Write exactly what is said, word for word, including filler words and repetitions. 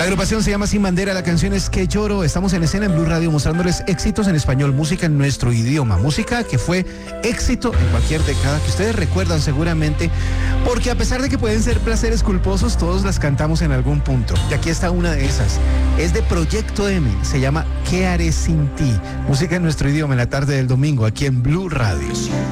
agrupación se llama Sin Bandera, la canción es Que Lloro. Estamos en escena en Blue Radio mostrándoles éxitos en español, música en nuestro idioma, música que fue éxito en cualquier década, que ustedes recuerdan seguramente, porque a pesar de que pueden ser placeres culposos, todos las cantamos en algún punto. Y aquí está una de esas, es de Proyecto M, se llama ¿Qué haré sin ti? Música en nuestro idioma en la tarde del domingo, aquí en Blue Radio.